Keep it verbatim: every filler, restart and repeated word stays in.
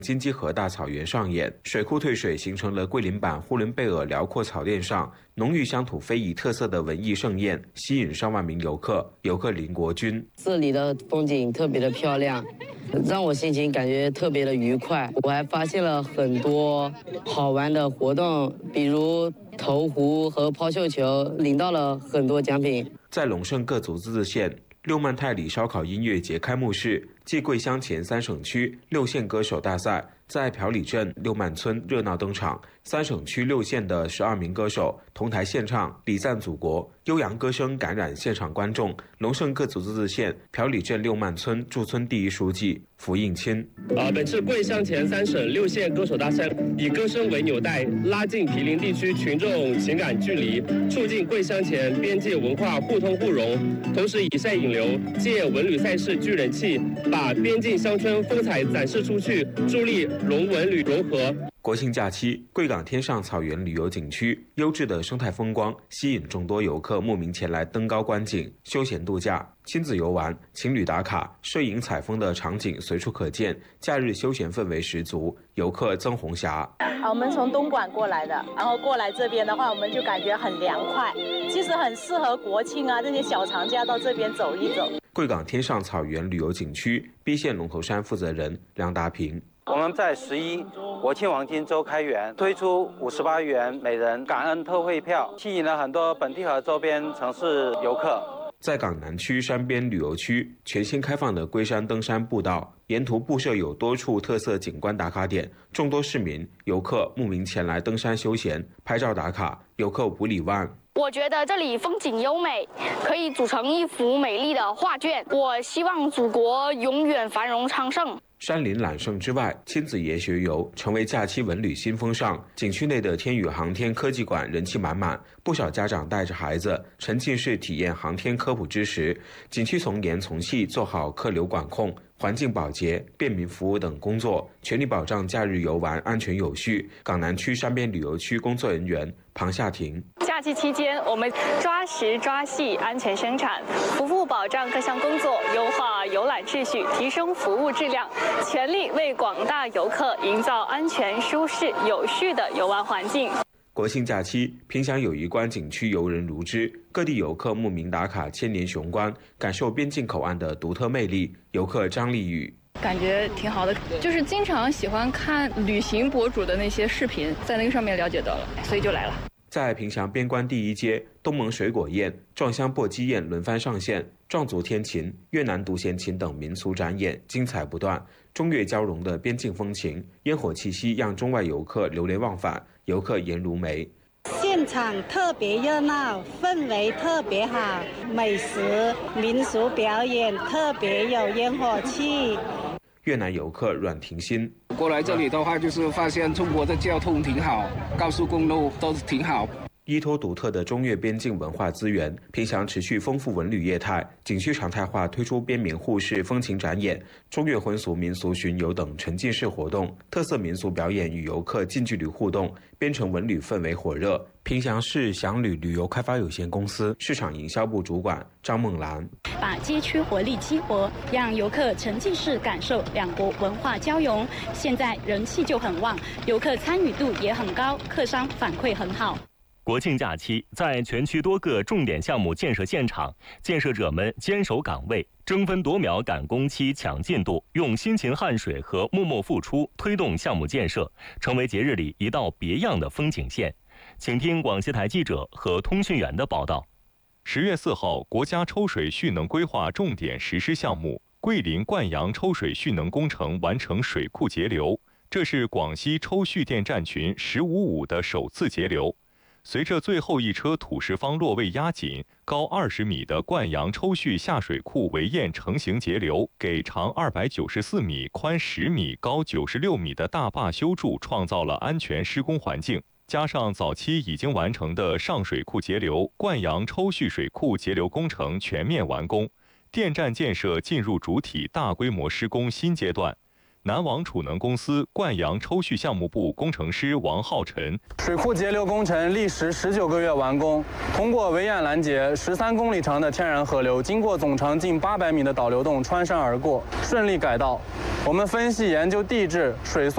金鸡河大草原上演，水库退水形成了桂林版呼伦贝尔辽阔草甸上浓郁乡土非遗特色的文艺盛宴，吸引上万名游客。游客林国军， 这里的风景特别的漂亮，让我心情感觉特别的愉快。我还发现了很多好玩的活动，比如投壶和抛绣球，领到了很多奖品。 在龙胜各族自治县六曼泰里烧烤音乐节开幕式暨桂乡前三省区六县歌手大赛在朴里镇六曼村热闹登场，三省区六县的十二名歌手同台献唱，礼赞祖国，悠扬歌声感染现场观众。龙胜各族自治县朴里镇六曼村驻村第一书记符应钦， 呃，本次桂乡前三省六县歌手大赛以歌声为纽带，拉近毗邻地区群众情感距离，促进桂乡前边界文化互通互融，同时以赛引流，借文旅赛事聚人气，把边境乡村风采展示出去，助力龙文旅融合。 国庆假期，贵港天上草原旅游景区优质的生态风光吸引众多游客慕名前来登高观景、休闲度假、亲子游玩、情侣打卡、摄影采风的场景随处可见，假日休闲氛围十足。游客曾红霞， 啊，我们从东莞过来的，然后过来这边的话，我们就感觉很凉快，其实很适合国庆啊这些小长假到这边走一走。 贵港天上草原旅游景区 B 县龙头山负责人梁达平， 我们在十一国庆黄金周开园，推出五十八元每人感恩特惠票，吸引了很多本地和周边城市游客。 在港南区山边旅游区全新开放的龟山登山步道，沿途布设有多处特色景观打卡点，众多市民游客慕名前来登山休闲、拍照打卡。游客吴里万， 我觉得这里风景优美，可以组成一幅美丽的画卷。我希望祖国永远繁荣昌盛。 山林揽胜之外，亲子研学游成为假期文旅新风尚。景区内的天宇航天科技馆人气满满，不少家长带着孩子沉浸式体验航天科普知识。景区从严从细做好客流管控、环境保洁、便民服务等工作，全力保障假日游玩安全有序。港南区山边旅游区工作人员庞夏婷， 假期期间，我们抓实抓细，安全生产，服务保障各项工作，优化游览秩序，提升服务质量，全力为广大游客营造安全、舒适、有序的游玩环境。 国庆假期，萍乡友谊关景区游人如织，各地游客慕名打卡千年雄关，感受边境口岸的独特魅力。游客张丽宇， 感觉挺好的，就是经常喜欢看旅行博主的那些视频，在那个上面了解到了，所以就来了。 在萍乡边关第一街，东盟水果宴、撞香簸箕宴轮番上线，壮族天琴、越南独弦琴等民俗展演精彩不断。中越交融的边境风情，烟火气息让中外游客流连忘返。游客颜如梅， 现场特别热闹，氛围特别好，美食、民俗表演特别有烟火气。 越南游客阮婷欣， 过来这里的话，就是发现中国的交通挺好，高速公路都挺好。 依托独特的中越边境文化资源，萍乡持续丰富文旅业态，景区常态化推出边民互市风情展演、中越婚俗民俗巡游等沉浸式活动，特色民俗表演与游客近距离互动，边城文旅氛围火热。萍乡市祥旅旅游开发有限公司市场营销部主管张梦兰， 把街区活力激活，让游客沉浸式感受两国文化交融。现在人气就很旺，游客参与度也很高，客商反馈很好。 国庆假期，在全区多个重点项目建设现场，建设者们坚守岗位，争分夺秒赶工期、抢进度，用辛勤汗水和默默付出推动项目建设，成为节日里一道别样的风景线。请听广西台记者和通讯员的报道。 十月四号，国家抽水蓄能规划重点实施项目桂林灌阳抽水蓄能工程完成水库截流，这是广西抽蓄电站群十五五的首次截流。随着最后一车土石方落位压紧，高二十米的灌阳抽蓄下水库围堰成型截流，给长二百九十四米、宽十米、高九十六米的大坝修筑创造了安全施工环境。加上早期已经完成的上水库截流、灌阳抽蓄水库截流工程全面完工，电站建设进入主体大规模施工新阶段。南王储能公司灌阳抽蓄项目部工程师王浩晨， 水库截流工程历时十九个月完工，通过围堰拦截，十三公里长的天然河流经过总长近八百米的导流洞穿山而过，顺利改道。我们分析研究地质、水素